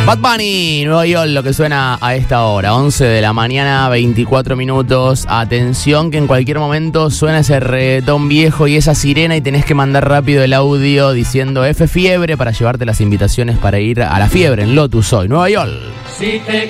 Bad Bunny, Nueva York, lo que suena a esta hora, 11 de la mañana, 24 minutos. Atención que en cualquier momento suena ese reggaetón viejo y esa sirena y tenés que mandar rápido el audio diciendo F Fiebre para llevarte las invitaciones para ir a la Fiebre en Lotus hoy, Nueva York. Si te